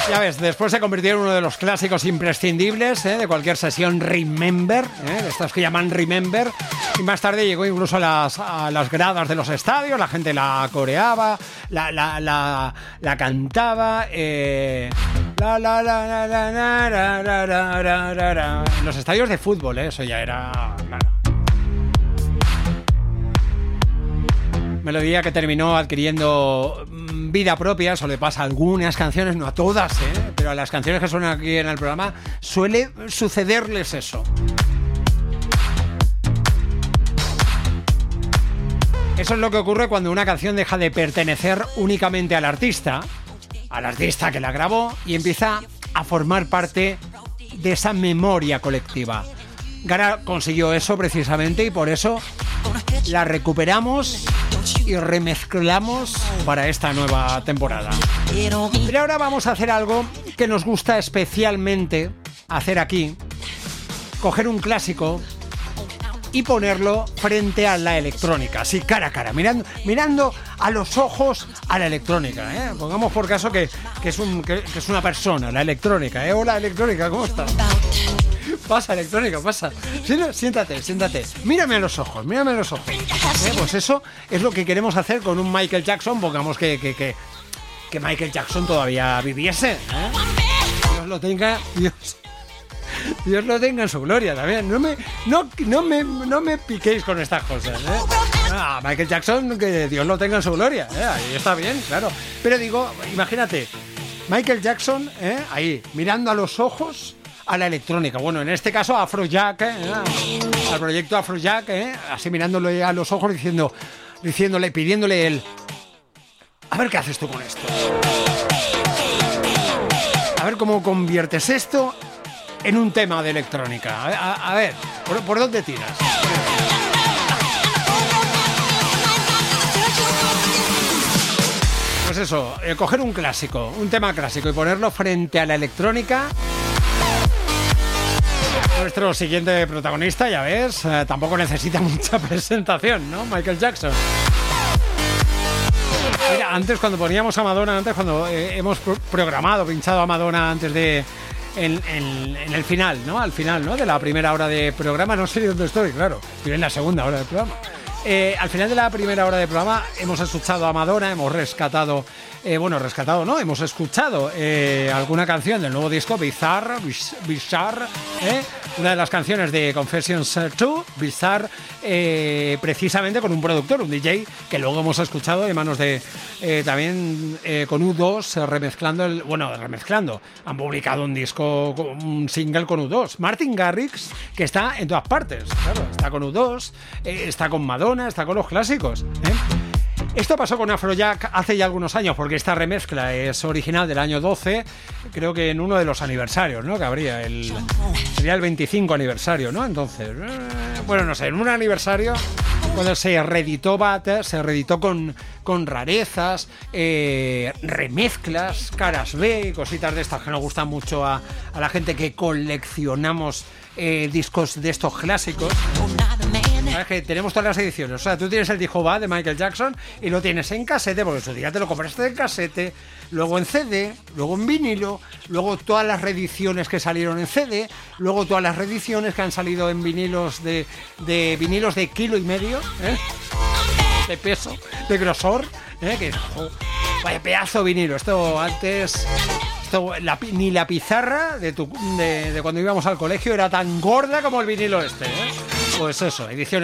Ya ves, después se convirtió en uno de los clásicos imprescindibles de cualquier sesión Remember, de estas que llaman Remember, y más tarde llegó incluso a las gradas de los estadios, la gente la coreaba, la cantaba, en los estadios de fútbol, eso ya era... Melodía que terminó adquiriendo vida propia. Eso le pasa a algunas canciones, no a todas, pero a las canciones que suenan aquí en el programa suele sucederles eso. Eso es lo que ocurre cuando una canción deja de pertenecer únicamente al artista que la grabó, y empieza a formar parte de esa memoria colectiva. Gara consiguió eso precisamente, y por eso la recuperamos y remezclamos para esta nueva temporada. Pero ahora vamos a hacer algo que nos gusta especialmente hacer aquí: coger un clásico y ponerlo frente a la electrónica, así cara a cara, mirando a los ojos a la electrónica, Pongamos por caso que es una persona, la electrónica, Hola, electrónica, ¿cómo estás? Pasa, electrónica, pasa. Siéntate. Mírame a los ojos. Pues eso es lo que queremos hacer con un Michael Jackson. Pongamos que Michael Jackson todavía viviese. Dios lo tenga. Dios lo tenga en su gloria también. No me piquéis con estas cosas. Michael Jackson, que Dios lo tenga en su gloria. Ahí está bien, claro. Pero digo, imagínate, Michael Jackson, ahí, mirando a los ojos a la electrónica. Bueno, en este caso Afrojack, al proyecto Afrojack, así mirándole a los ojos, pidiéndole él: a ver qué haces tú con esto. A ver cómo conviertes esto en un tema de electrónica. A ver, ¿por dónde tiras? Pues eso, coger un tema clásico y ponerlo frente a la electrónica. Nuestro siguiente protagonista, ya ves, tampoco necesita mucha presentación, ¿no? Michael Jackson. Mira, antes cuando poníamos a Madonna, cuando hemos pinchado a Madonna antes de... En el final, ¿no? Al final, ¿no? De la primera hora de programa. No sé ni dónde estoy, claro. Estoy en la segunda hora del programa. Al final de la primera hora del programa hemos escuchado a Madonna, hemos hemos escuchado alguna canción del nuevo disco, Bizarre, una de las canciones de Confessions 2, Bizarre, precisamente con un productor, un DJ, que luego hemos escuchado de manos de también con U2, remezclando. Han publicado un single con U2. Martin Garrix, que está en todas partes, claro, está con U2, está con Madonna, está con los clásicos. Esto pasó con Afrojack hace ya algunos años, porque esta remezcla es original del año 12, creo que en uno de los aniversarios, ¿no? Que habría sería el 25 aniversario, ¿no? Entonces, no sé, en un aniversario, cuando se reeditó con rarezas, remezclas, caras B y cositas de estas que nos gustan mucho a la gente que coleccionamos discos de estos clásicos. ¿Sabes? Que tenemos todas las ediciones. O sea, tú tienes el disco de Michael Jackson y lo tienes en casete, porque en su día te lo compraste en casete, luego en CD, luego en vinilo, luego todas las reediciones que salieron en CD, luego todas las reediciones que han salido en vinilos de vinilos de 1,5 kilos, de peso, de grosor, vaya pedazo de vinilo. Esto antes... ni la pizarra de cuando íbamos al colegio era tan gorda como el vinilo este, Pues eso, ediciones